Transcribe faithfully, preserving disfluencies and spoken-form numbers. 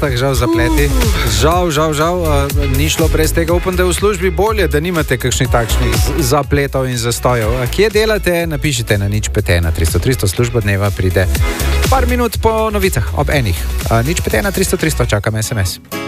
cestah, žal zapleti. Žal, žal, žal, uh, ni šlo brez tega. Upam, da je v službi bolje, da nimate kakšnih takšnih zapletov in zastojev. Kje delate, napišite na nič pet ena tristo tristo, služba dneva pride par minut po novicah, ob enih. Uh, nič pet ena tristo tristo, čakam es em es.